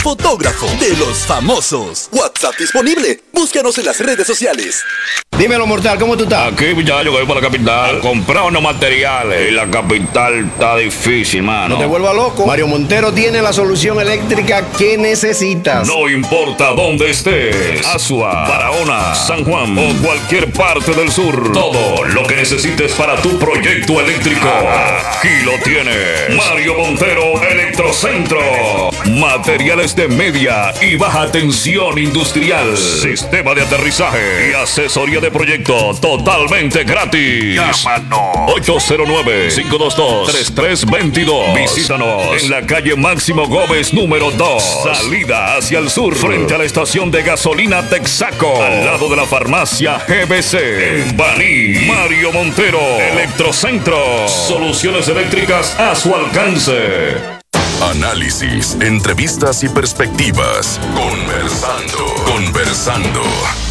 fotógrafo de los famosos. WhatsApp disponible. Búscanos en las redes sociales. Dímelo, mortal, ¿cómo tú estás? Aquí, muchacho, que voy para la capital. Comprar unos materiales. Y la capital está difícil, mano. No te vuelvas loco. Mario Montero tiene la solución eléctrica que necesitas. No importa dónde estés. Asua, Barahona, San Juan o cualquier parte del sur. Todo lo que necesites para tu proyecto eléctrico. Aquí lo tienes. Mario Montero Electrocentro. Materiales de media y baja tensión industrial. Sistema de aterrizaje y asesoría de proyecto totalmente gratis. Llámanos 809-522-3322. Visítanos en la calle Máximo Gómez número 2, salida hacia el sur, frente a la estación de gasolina Texaco, al lado de la farmacia GBC. En Baní, Mario Montero Electrocentro. Soluciones eléctricas a su alcance. Análisis, entrevistas y perspectivas. Conversando.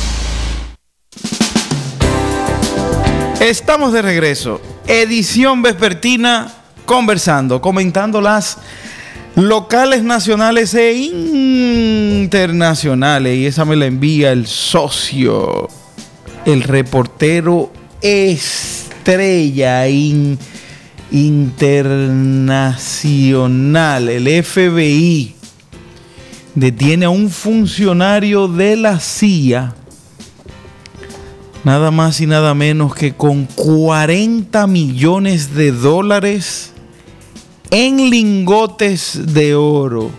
Estamos de regreso. Edición vespertina, comentando las locales, nacionales e internacionales. Y esa me la envía el socio, el reportero estrella internacional. El FBI detiene a un funcionario de la CIA, nada más y nada menos que con $40 millones en lingotes de oro.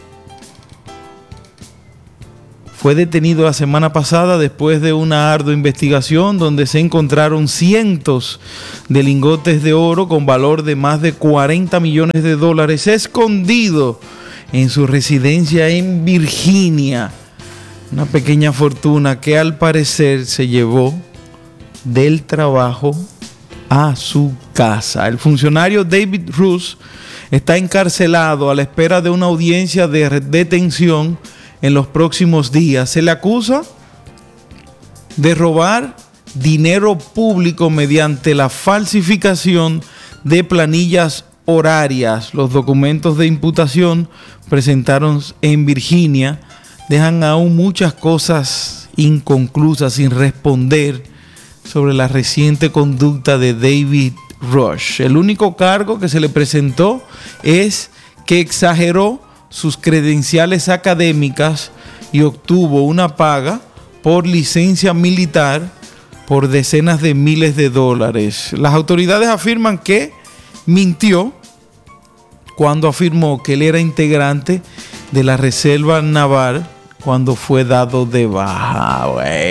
Fue detenido la semana pasada después de una ardua investigación donde se encontraron cientos de lingotes de oro con valor de más de $40 millones escondido en su residencia en Virginia. Una pequeña fortuna que al parecer se llevó del trabajo a su casa. El funcionario David Russ está encarcelado a la espera de una audiencia de detención en los próximos días. Se le acusa de robar dinero público mediante la falsificación de planillas horarias. Los documentos de imputación presentados en Virginia dejan aún muchas cosas inconclusas, sin responder sobre la reciente conducta de David Rush. El único cargo que se le presentó es que exageró sus credenciales académicas y obtuvo una paga por licencia militar por decenas de miles de dólares. Las autoridades afirman que mintió cuando afirmó que él era integrante de la Reserva Naval cuando fue dado de baja.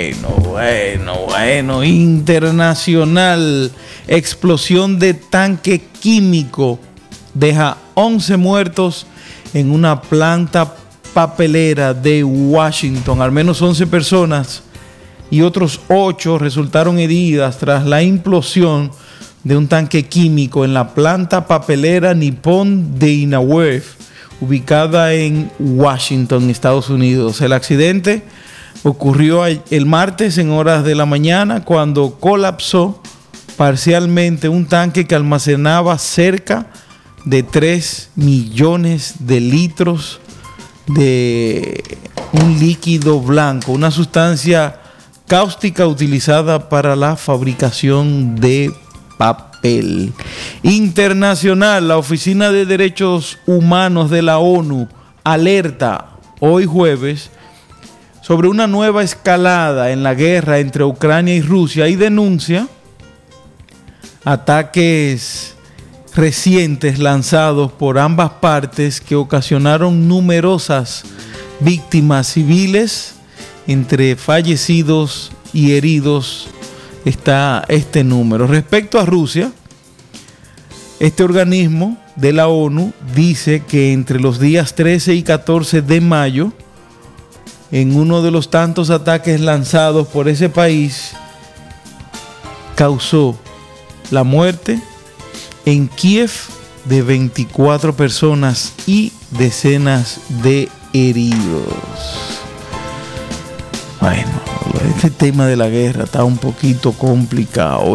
Bueno. Internacional. Explosión de tanque químico deja 11 muertos en una planta papelera de Washington. Al menos 11 personas y otros 8 resultaron heridas tras la implosión de un tanque químico en la planta papelera Nippon de Inawave, ubicada en Washington, Estados Unidos. El accidente ocurrió el martes en horas de la mañana cuando colapsó parcialmente un tanque que almacenaba cerca de 3 millones de litros de un líquido blanco, una sustancia cáustica utilizada para la fabricación de papel. Internacional, la Oficina de Derechos Humanos de la ONU alerta hoy jueves sobre una nueva escalada en la guerra entre Ucrania y Rusia y denuncia ataques recientes lanzados por ambas partes que ocasionaron numerosas víctimas civiles. Entre fallecidos y heridos está este número. Respecto a Rusia, este organismo de la ONU dice que entre los días 13 y 14 de mayo, en uno de los tantos ataques lanzados por ese país, causó la muerte en Kiev de 24 personas y decenas de heridos. Bueno, este tema de la guerra está un poquito complicado.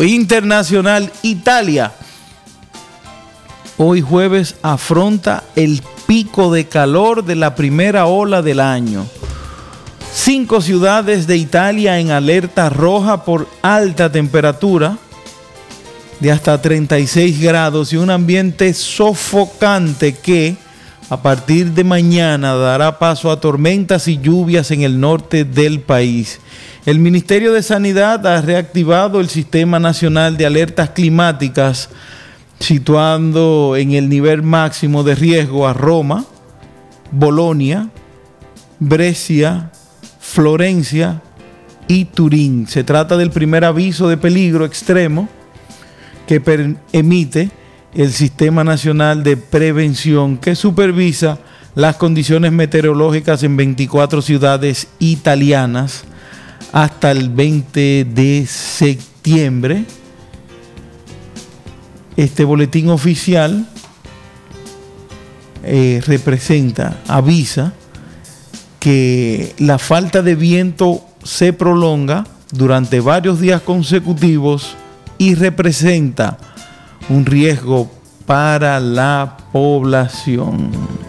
Internacional, Italia hoy jueves afronta el pico pico de calor de la primera ola del año. 5 ciudades de Italia en alerta roja por alta temperatura de hasta 36 grados y un ambiente sofocante que a partir de mañana dará paso a tormentas y lluvias en el norte del país. El Ministerio de Sanidad ha reactivado el Sistema Nacional de Alertas Climáticas, situando en el nivel máximo de riesgo a Roma, Bolonia, Brescia, Florencia y Turín. Se trata del primer aviso de peligro extremo que emite el Sistema Nacional de Prevención, que supervisa las condiciones meteorológicas en 24 ciudades italianas hasta el 20 de septiembre. Este boletín oficial avisa que la falta de viento se prolonga durante varios días consecutivos y representa un riesgo para la población.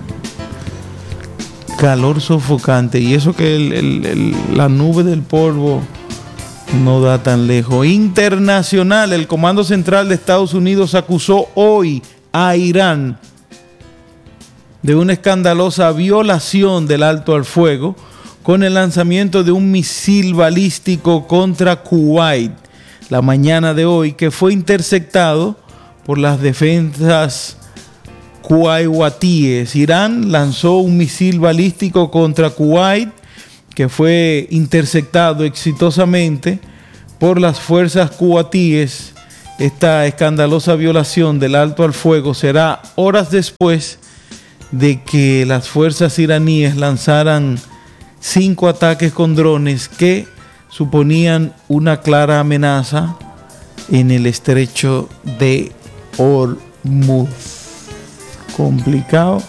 Calor sofocante, y eso que la nube del polvo no da tan lejos. Internacional, el Comando Central de Estados Unidos acusó hoy a Irán de una escandalosa violación del alto al fuego con el lanzamiento de un misil balístico contra Kuwait la mañana de hoy, que fue interceptado por las defensas kuwaitíes. Irán lanzó un misil balístico contra Kuwait que fue interceptado exitosamente por las fuerzas kuwaitíes. Esta escandalosa violación del alto al fuego será horas después de que las fuerzas iraníes lanzaran 5 ataques con drones que suponían una clara amenaza en el estrecho de Hormuz. Complicado.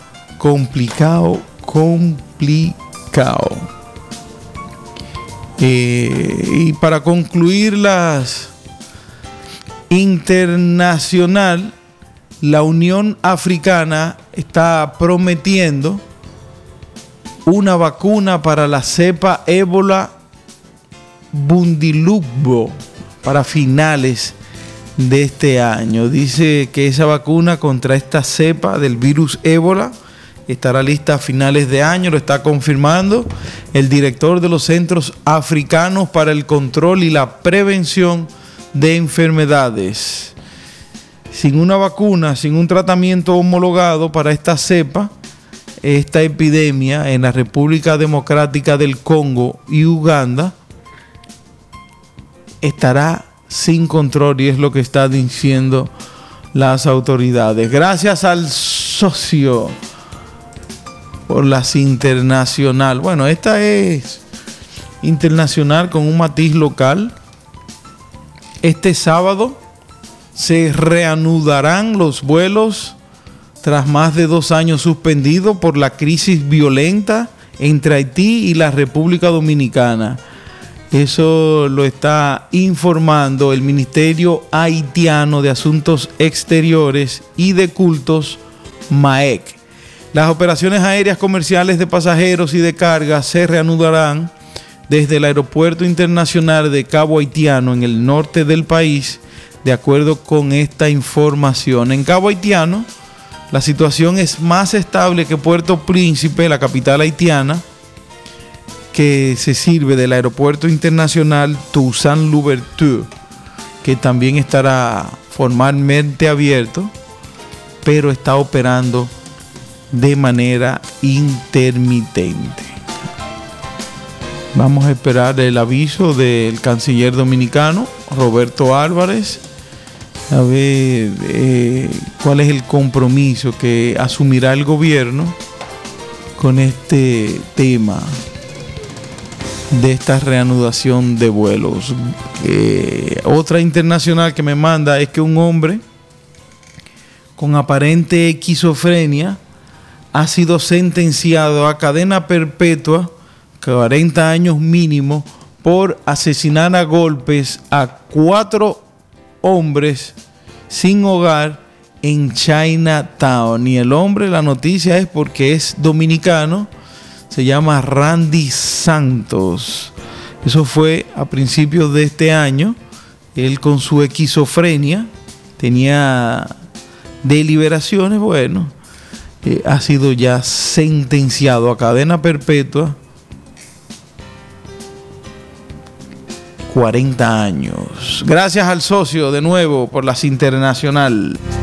Y para concluir las internacional, la Unión Africana está prometiendo una vacuna para la cepa ébola Bundibugyo para finales de este año. Dice que esa vacuna contra esta cepa del virus ébola estará lista a finales de año. Lo está confirmando el director de los Centros Africanos para el Control y la Prevención de Enfermedades. Sin una vacuna, sin un tratamiento homologado para esta cepa, esta epidemia en la República Democrática del Congo y Uganda estará sin control, y es lo que están diciendo las autoridades. Gracias al socio por las internacional. Bueno, esta es internacional con un matiz local. Este sábado se reanudarán los vuelos tras más de 2 años suspendidos por la crisis violenta entre Haití y la República Dominicana. Eso lo está informando el Ministerio Haitiano de Asuntos Exteriores y de Cultos, MAEC. Las operaciones aéreas comerciales de pasajeros y de carga se reanudarán desde el Aeropuerto Internacional de Cabo Haitiano en el norte del país, de acuerdo con esta información. En Cabo Haitiano, la situación es más estable que Puerto Príncipe, la capital haitiana, que se sirve del Aeropuerto Internacional Toussaint Louverture, que también estará formalmente abierto, pero está operando de manera intermitente. Vamos a esperar el aviso del canciller dominicano, Roberto Álvarez, a ver cuál es el compromiso que asumirá el gobierno con este tema de esta reanudación de vuelos. Otra internacional que me manda es que un hombre con aparente esquizofrenia ha sido sentenciado a cadena perpetua, 40 años mínimo, por asesinar a golpes a 4 hombres sin hogar en Chinatown. Y el hombre, la noticia es porque es dominicano, se llama Randy Santos. Eso fue a principios de este año. Él con su esquizofrenia tenía deliberaciones, bueno, ha sido ya sentenciado a cadena perpetua, 40 años. Gracias al socio de nuevo por las internacional.